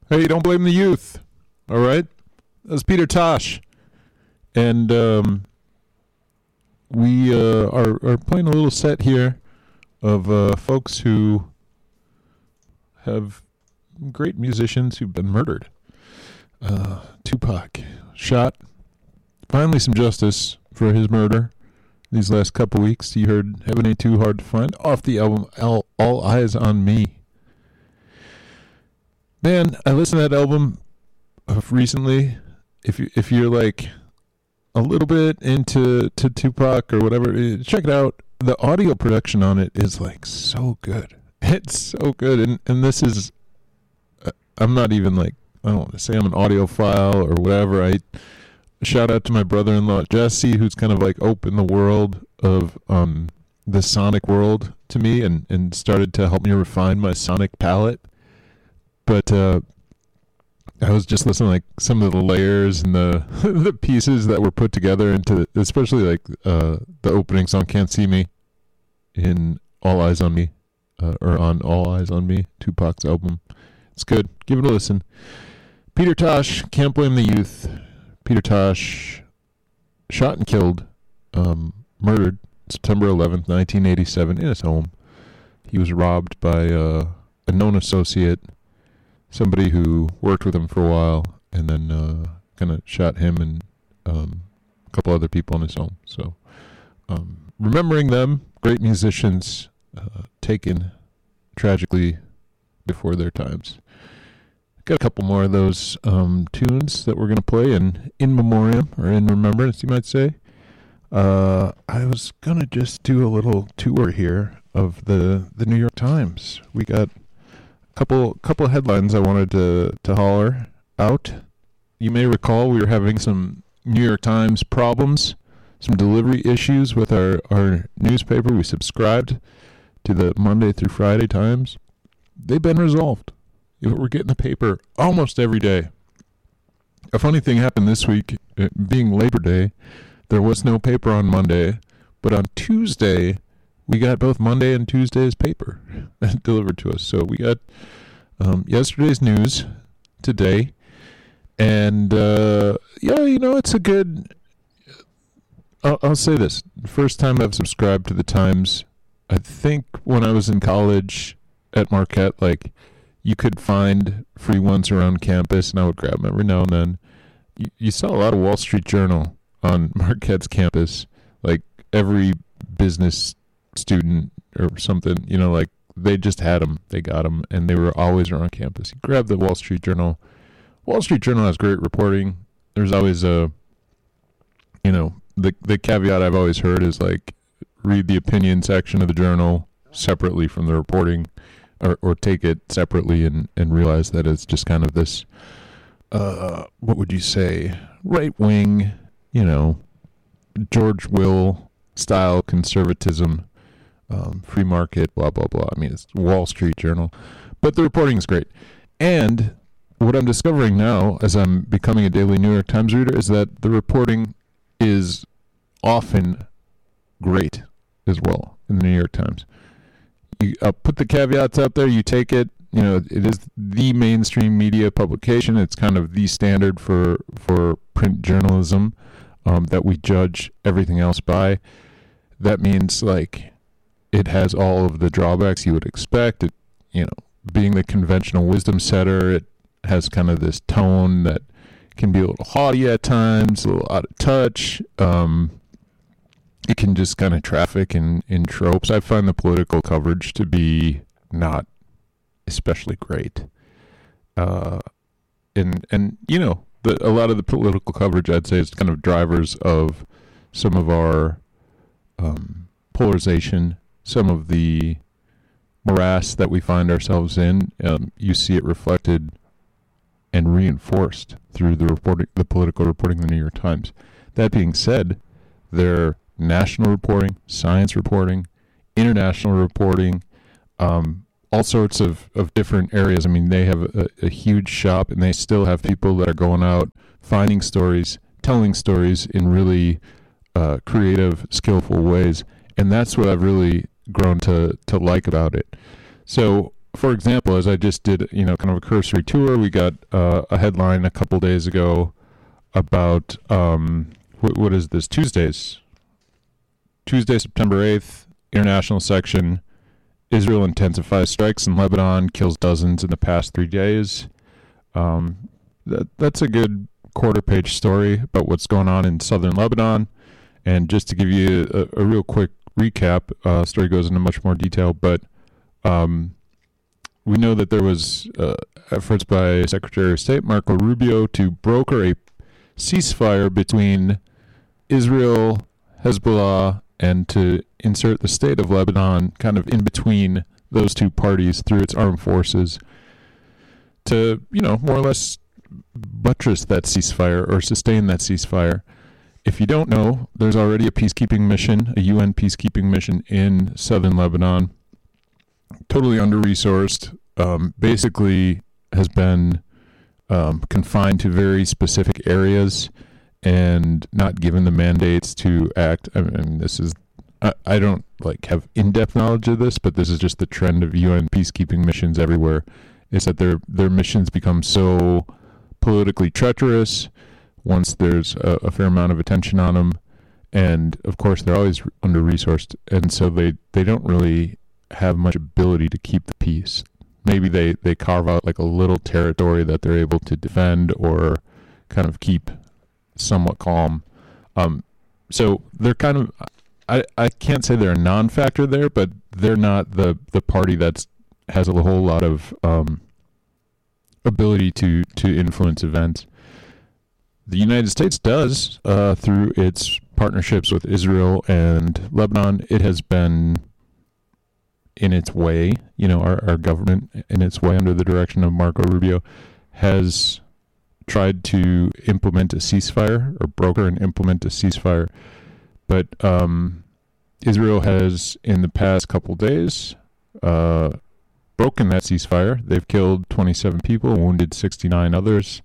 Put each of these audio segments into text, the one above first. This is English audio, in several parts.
Hey, don't blame the youth. All right? That's Peter Tosh. And we are playing a little set here of folks who have great musicians who've been murdered. Tupac shot. Finally some justice for his murder these last couple weeks. You heard Heaven Ain't Too Hard to Find off the album All Eyes on Me. Man, I listened to that album recently. If you're like a little bit into Tupac or whatever, check it out. The audio production on it is like so good. It's so good, and this is. I'm not even like, I don't want to say I'm an audiophile or whatever. I shout out to my brother-in-law Jesse, who's kind of like opened the world of the sonic world to me, and started to help me refine my sonic palette. But I was just listening to like some of the layers and the the pieces that were put together into, especially like the opening song "Can't See Me" in All Eyes on Me, or on All Eyes on Me, Tupac's album. It's good. Give it a listen. Peter Tosh, Can't Blame the Youth. Peter Tosh, shot and killed, murdered September 11th, 1987, in his home. He was robbed by a known associate, somebody who worked with him for a while, and then kind of shot him and a couple other people in his home. So, remembering them, great musicians, taken tragically before their times. Got a couple more of those tunes that we're going to play in memoriam, or in remembrance, you might say. I was going to just do a little tour here of the New York Times. We got couple of headlines I wanted to holler out. You may recall we were having some New York Times problems, some delivery issues with our newspaper. We subscribed to the Monday through Friday Times. They've been resolved. We're getting the paper almost every day. A funny thing happened this week, being Labor Day. There was no paper on Monday, but on Tuesday we got both Monday and Tuesday's paper delivered to us. So we got yesterday's news today. And, it's a good... I'll say this. The first time I've subscribed to the Times, I think when I was in college at Marquette, like, you could find free ones around campus, and I would grab them every now and then. You saw a lot of Wall Street Journal on Marquette's campus. Like, every business student or something, like they just had them, they got them, and they were always around campus. You grab the Wall Street Journal. Wall Street Journal has great reporting. There's always the caveat I've always heard is like, read the opinion section of the journal separately from the reporting, or take it separately and realize that it's just kind of this what would you say, right wing, George Will style conservatism. Free market, blah, blah, blah. I mean, it's Wall Street Journal. But the reporting is great. And what I'm discovering now, as I'm becoming a daily New York Times reader, is that the reporting is often great as well in the New York Times. You put the caveats out there, you take it. It is the mainstream media publication. It's kind of the standard for print journalism that we judge everything else by. That means, like, it has all of the drawbacks you would expect. It, being the conventional wisdom setter, it has kind of this tone that can be a little haughty at times, a little out of touch. It can just kind of traffic in tropes. I find the political coverage to be not especially great. A lot of the political coverage, I'd say, is kind of drivers of some of our polarization, some of the morass that we find ourselves in. You see it reflected and reinforced through the political reporting of the New York Times. That being said, their national reporting, science reporting, international reporting, all sorts of different areas. I mean, they have a huge shop, and they still have people that are going out, finding stories, telling stories in really creative, skillful ways. And that's what I've really grown to like about it. So for example, as I just did, kind of a cursory tour, we got a headline a couple days ago about what is this? Tuesday, September 8th, international section. Israel intensifies strikes in Lebanon, kills dozens in the past 3 days. That's a good quarter-page story about what's going on in southern Lebanon. And just to give you a real quick recap, story goes into much more detail, but we know that there was efforts by Secretary of State Marco Rubio to broker a ceasefire between Israel, Hezbollah, and to insert the state of Lebanon kind of in between those two parties through its armed forces to, more or less buttress that ceasefire or sustain that ceasefire. If you don't know, there's already a peacekeeping mission, a UN peacekeeping mission in southern Lebanon, totally under-resourced, basically has been confined to very specific areas and not given the mandates to act. I mean, this is, I don't have in-depth knowledge of this, but this is just the trend of UN peacekeeping missions everywhere, is that their missions become so politically treacherous once there's a fair amount of attention on them. And of course, they're always under-resourced. And so they don't really have much ability to keep the peace. Maybe they carve out a little territory that they're able to defend or kind of keep somewhat calm. So they're kind of, I can't say they're a non-factor there, but they're not the party that's has a whole lot of ability to influence events. The United States does, through its partnerships with Israel and Lebanon. It has been in its way, our government in its way under the direction of Marco Rubio has tried to implement a ceasefire or broker and implement a ceasefire. But Israel has, in the past couple days, broken that ceasefire. They've killed 27 people, wounded 69 others.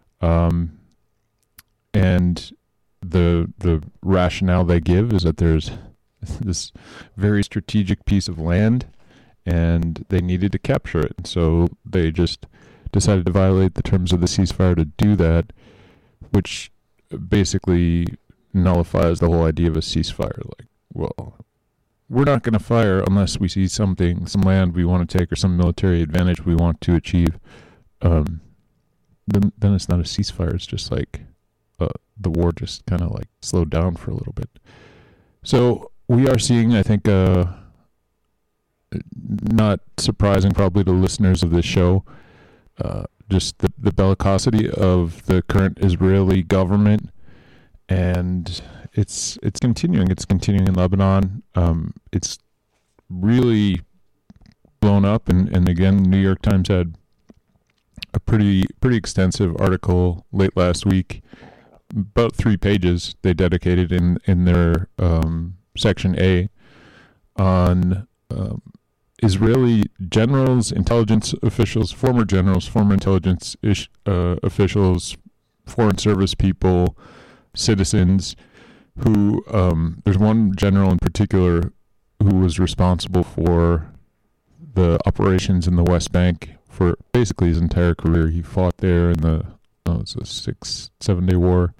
And the rationale they give is that there's this very strategic piece of land and they needed to capture it. And so they just decided to violate the terms of the ceasefire to do that, which basically nullifies the whole idea of a ceasefire. Well, we're not going to fire unless we see some land we want to take or some military advantage we want to achieve. Then it's not a ceasefire. It's just the war just kind of slowed down for a little bit. So we are seeing, I think, not surprising probably to listeners of this show, just the bellicosity of the current Israeli government, and it's continuing. It's continuing in Lebanon. It's really blown up, and again, New York Times had a pretty extensive article late last week, about 3 pages they dedicated in their section A on Israeli generals, intelligence officials, former generals, former intelligence officials, foreign service people, citizens who, there's one general in particular who was responsible for the operations in the West Bank for basically his entire career. He fought there in it's a 6-7 day war.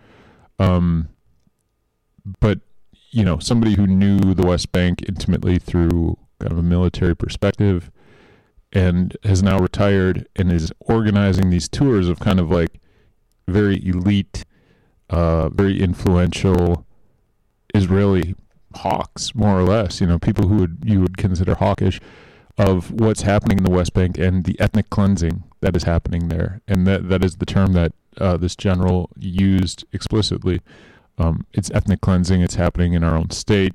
But, somebody who knew the West Bank intimately through kind of a military perspective and has now retired and is organizing these tours of kind of very elite, very influential Israeli hawks, more or less, people who you would consider hawkish, of what's happening in the West Bank and the ethnic cleansing that is happening there. And that is the term that this general used explicitly. It's ethnic cleansing. It's happening in our own state.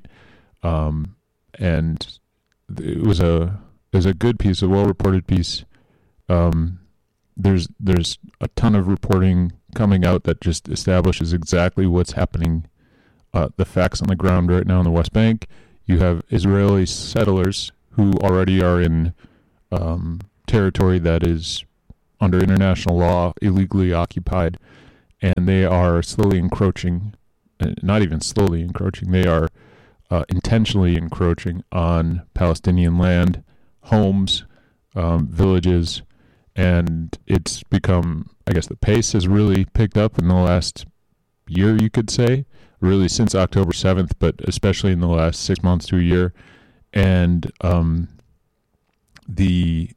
And it was a good piece, a well-reported piece. There's a ton of reporting coming out that just establishes exactly what's happening, the facts on the ground right now in the West Bank. You have Israeli settlers who already are in territory that is under international law illegally occupied, and they are slowly encroaching, not even slowly encroaching, they are intentionally encroaching on Palestinian land, homes, villages, and it's become, I guess the pace has really picked up in the last year, you could say, really since October 7th, but especially in the last 6 months to a year. And the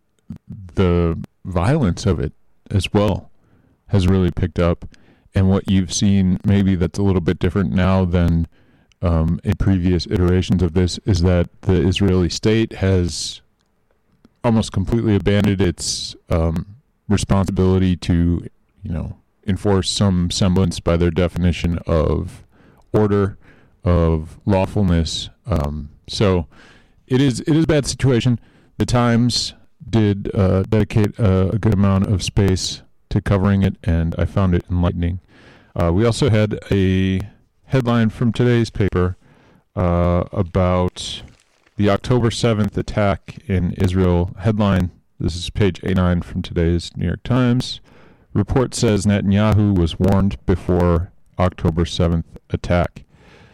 violence of it as well has really picked up. And what you've seen, maybe that's a little bit different now than in previous iterations of this, is that the Israeli state has almost completely abandoned its responsibility to, enforce some semblance by their definition of order, of lawfulness. So it is a bad situation. The Times did dedicate a good amount of space to covering it, and I found it enlightening. We also had a headline from today's paper about the October 7th attack in Israel. Headline, this is page A9 from today's New York Times. Report says Netanyahu was warned before October 7th attack.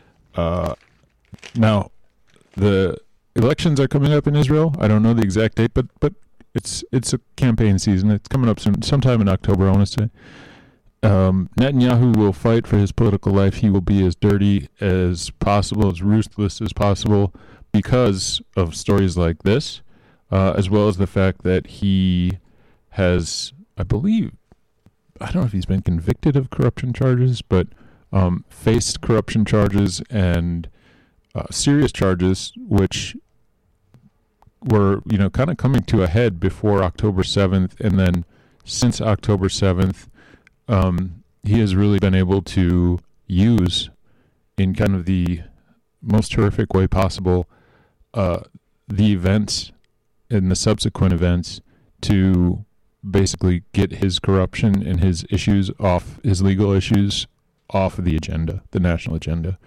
Now, the elections are coming up in Israel. I don't know the exact date, but it's a campaign season. It's coming up soon, sometime in October, I want to say. Netanyahu will fight for his political life. He will be as dirty as possible, as ruthless as possible, because of stories like this, as well as the fact that he has, I don't know if he's been convicted of corruption charges, but faced corruption charges and serious charges, which were, kind of coming to a head before October 7th. And then since October 7th, he has really been able to use, in kind of the most horrific way possible, the events and the subsequent events to basically get his corruption and his issues off, his legal issues off of the agenda, the national agenda.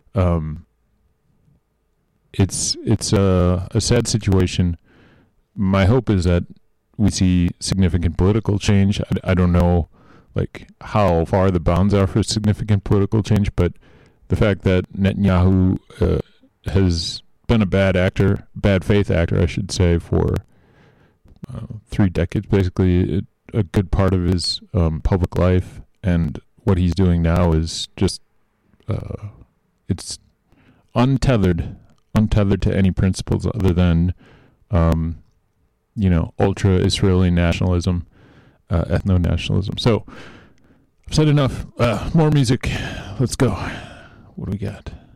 It's a sad situation. My hope is that we see significant political change. I don't know how far the bounds are for significant political change, but the fact that Netanyahu has been a bad faith actor, I should say, for 3 decades, basically a good part of his public life, and what he's doing now is just it's untethered to any principles other than ultra Israeli nationalism, ethno-nationalism. So I've said enough. More music. Let's go. What do we got?